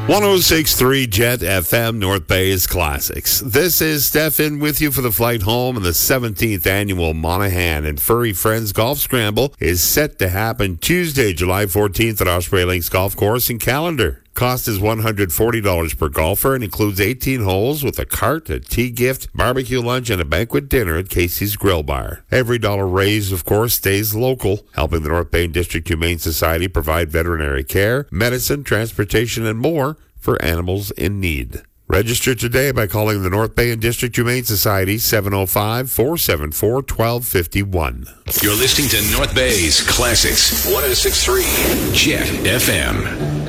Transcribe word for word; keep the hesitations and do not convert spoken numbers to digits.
one oh six point three Jet F M, North Bay's Classics. This is Stefan with you for the flight home, and the seventeenth annual Monaghan and Furry Friends Golf Scramble is set to happen Tuesday, July fourteenth at Osprey Links Golf Course in Callander. Cost is one hundred forty dollars per golfer and includes eighteen holes with a cart, a tea gift, barbecue lunch, and a banquet dinner at Casey's Grill Bar. Every dollar raised, of course, stays local, helping the North Bay District Humane Society provide veterinary care, medicine, transportation, and more for animals in need. Register today by calling the North Bay and District Humane Society, seven oh five, four seven four, one two five one. You're listening to North Bay's Classics, one oh six point three Jet F M.